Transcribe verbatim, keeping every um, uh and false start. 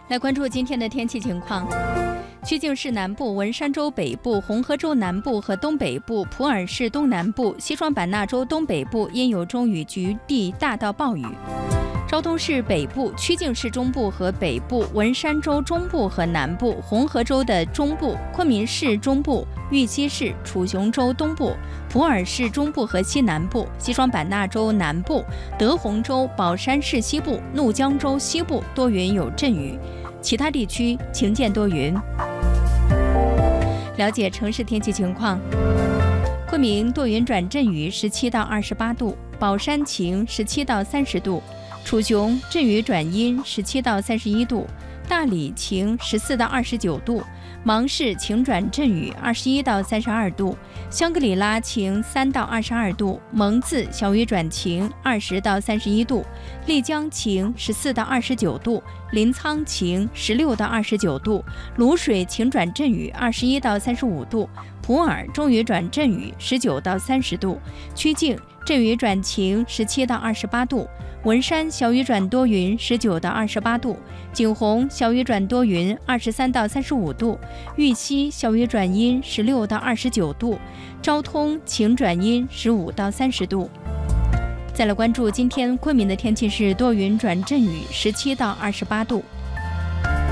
来关注今天的天气情况。曲靖市南部、文山州北部、红河州南部和东北部、普洱市东南部、西双版纳州东北部阴有中雨，局地大到暴雨。昭通市北部、曲靖市中部和北部、文山州中部和南部、红河州的中部、昆明市中部、玉溪市、楚雄州东部、普洱市中部和西南部、西双版纳州南部、德宏州、宝山市西部、怒江州西部多云有阵雨，其他地区晴间多云。了解城市天气情况。昆明多云转阵雨，十七到二十八度；宝山晴，十七到三十度；楚雄阵雨转阴，十七到三十一度；大理晴，十四到二十九度；芒市晴转阵雨，二十一到三十二度；香格里拉晴，三到二十二度；蒙自小雨转晴，二十到三十一度；丽江晴，十四到二十九度；临沧晴，十六到二十九度；卤水晴转阵雨，二十一到三十五度；普洱中雨转阵雨，十九到三十度；曲靖阵雨转晴，十七到二十八度；文山小雨转多云，十九到二十八度；景洪小雨转多云，二十三到三十五度；玉溪小雨转阴，十六到二十九度；昭通晴转阴，十五到三十度。再来关注今天昆明的天气是多云转阵雨，十七到二十八度。